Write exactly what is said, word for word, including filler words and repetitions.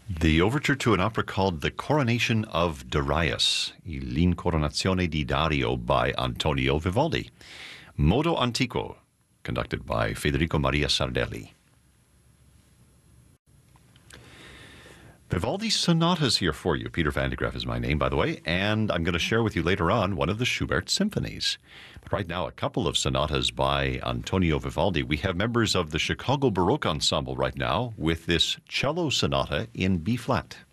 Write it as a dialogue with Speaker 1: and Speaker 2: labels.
Speaker 1: The overture to an opera called The Coronation of Darius, L'Incoronazione di Dario by Antonio Vivaldi. Modo Antico, conducted by Federico Maria Sardelli. Vivaldi sonatas here for you. Peter Van de Graaff is my name, by the way, and I'm going to share with you later on one of the Schubert symphonies. But right now, a couple of sonatas by Antonio Vivaldi. We have members of the Chicago Baroque Ensemble right now with this cello sonata in B-flat.